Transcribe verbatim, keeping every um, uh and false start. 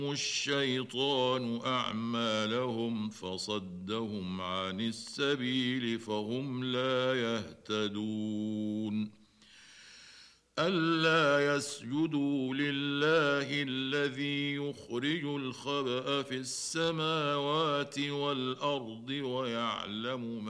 الشيطان أعمالهم فصدهم عن السبيل فهم لا يهتدون ألا يسجدوا لله الذي يخرج الخبأ في السماوات والأرض ويعلم